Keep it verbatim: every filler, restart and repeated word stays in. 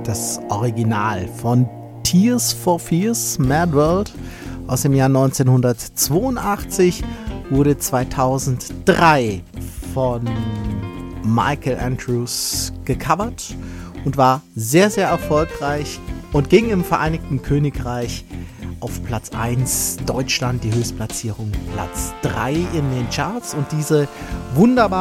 das Original von Tears for Fears, Mad World aus dem Jahr neunzehnhundertzweiundachtzig, wurde zweitausenddrei von Michael Andrews gecovert und war sehr, sehr erfolgreich und ging im Vereinigten Königreich auf Platz eins, Deutschland die Höchstplatzierung Platz drei in den Charts, und diese wunderbare